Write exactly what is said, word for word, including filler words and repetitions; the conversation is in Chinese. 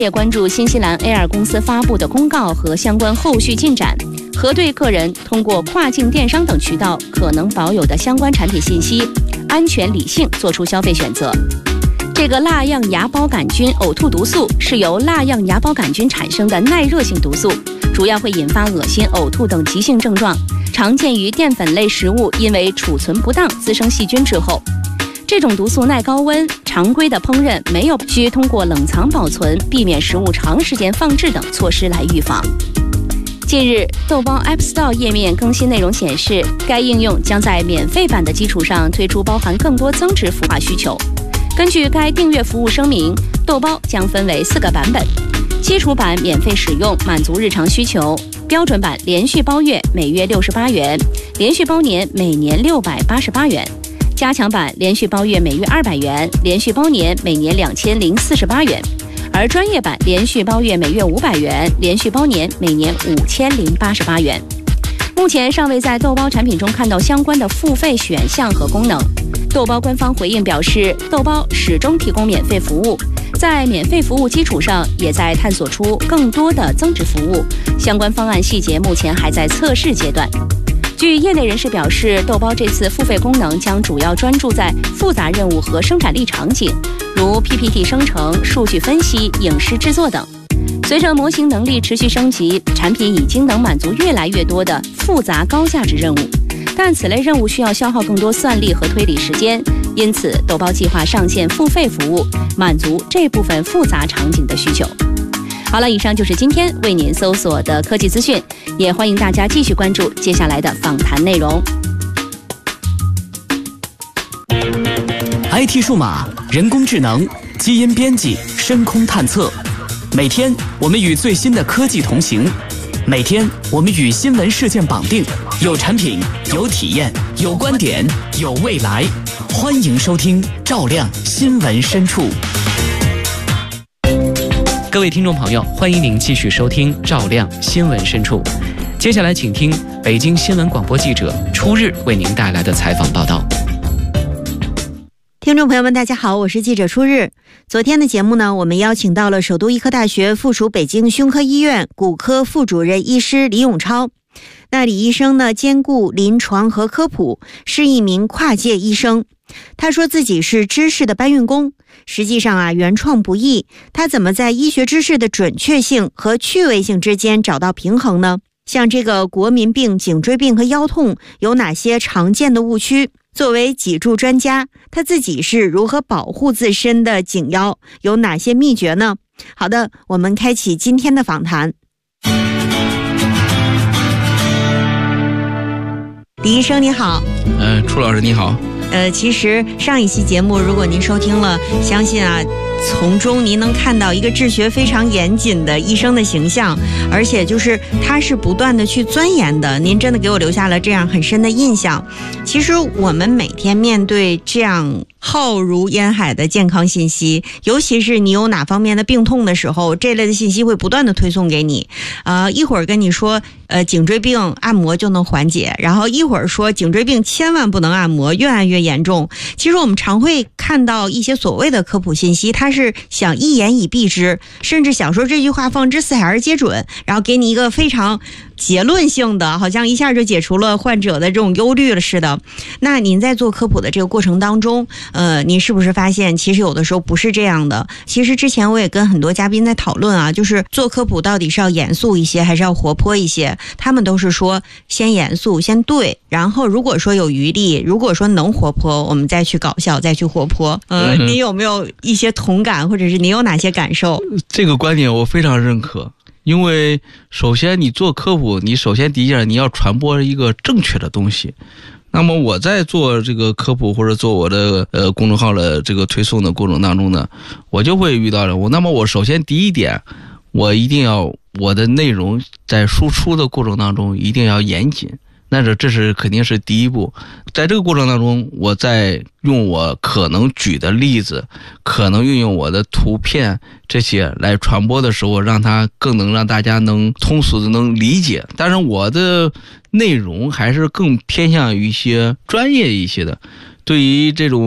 也关注新西兰 Air 公司发布的公告和相关后续进展，核对个人通过跨境电商等渠道可能保有的相关产品信息，安全理性做出消费选择。这个蜡样芽孢杆菌呕吐毒素是由蜡样芽孢杆菌产生的耐热性毒素，主要会引发恶心、呕吐等急性症状，常见于淀粉类食物因为储存不当滋生细菌之后。这种毒素耐高温，常规的烹饪没有需通过冷藏保存、避免食物长时间放置等措施来预防。近日，豆包 App Store 页面更新内容显示，该应用将在免费版的基础上推出包含更多增值服务需求。根据该订阅服务声明，豆包将分为四个版本：基础版免费使用，满足日常需求；标准版连续包月每月六十八元，连续包年每年六百八十八元。加强版连续包月每月二百元，连续包年每年两千零四十八元，而专业版连续包月每月五百元，连续包年每年五千零八十八元。目前尚未在豆包产品中看到相关的付费选项和功能。豆包官方回应表示，豆包始终提供免费服务，在免费服务基础上，也在探索出更多的增值服务，相关方案细节目前还在测试阶段。据业内人士表示，豆包这次付费功能将主要专注在复杂任务和生产力场景，如 P P T 生成、数据分析、影视制作等。随着模型能力持续升级，产品已经能满足越来越多的复杂高价值任务，但此类任务需要消耗更多算力和推理时间，因此豆包计划上线付费服务，满足这部分复杂场景的需求。好了，以上就是今天为您搜索的科技资讯，也欢迎大家继续关注接下来的访谈内容。 I T 数码、人工智能、基因编辑、深空探测，每天我们与最新的科技同行，每天我们与新闻事件绑定，有产品，有体验，有观点，有未来。欢迎收听照亮新闻深处。各位听众朋友，欢迎您继续收听照亮新闻深处。接下来请听北京新闻广播记者初日为您带来的采访报道。 听众朋友们大家好，我是记者初日。昨天的节目呢，我们邀请到了首都医科大学附属北京胸科医院骨科副主任医师李永超。那李医生呢，兼顾临床和科普，是一名跨界医生。他说自己是知识的搬运工，实际上啊，原创不易。他怎么在医学知识的准确性和趣味性之间找到平衡呢？像这个国民病、颈椎病和腰痛有哪些常见的误区？作为脊柱专家，他自己是如何保护自身的颈腰？有哪些秘诀呢？好的，我们开启今天的访谈。李医生你好。 呃，初老师你好。 呃，其实上一期节目如果您收听了，相信啊从中您能看到一个治学非常严谨的医生的形象，而且就是他是不断的去钻研的，您真的给我留下了这样很深的印象。其实我们每天面对这样浩如烟海的健康信息，尤其是你有哪方面的病痛的时候，这类的信息会不断的推送给你。呃，一会儿跟你说呃颈椎病按摩就能缓解，然后一会儿说颈椎病千万不能按摩，越按越严重。其实我们常会看到一些所谓的科普信息，它是想一言以蔽之，甚至想说这句话放之四海而皆准，然后给你一个非常结论性的，好像一下就解除了患者的这种忧虑了似的。那您在做科普的这个过程当中，呃，您是不是发现其实有的时候不是这样的？其实之前我也跟很多嘉宾在讨论啊，就是做科普到底是要严肃一些还是要活泼一些？他们都是说先严肃先对，然后如果说有余力，如果说能活泼，我们再去搞笑再去活泼。呃，嗯、你有没有一些同感，或者是你有哪些感受？ 这个观点我非常认可。因为首先你做科普，你首先第一件你要传播一个正确的东西。那么我在做这个科普或者做我的呃公众号的这个推送的过程当中呢，我就会遇到了我。那么我首先第一点，我一定要我的内容在输出的过程当中一定要严谨。那这这是肯定是第一步。在这个过程当中，我在用我可能举的例子，可能运用我的图片这些来传播的时候，让它更能让大家能通俗的能理解。当然我的内容还是更偏向于一些专业一些的，对于这种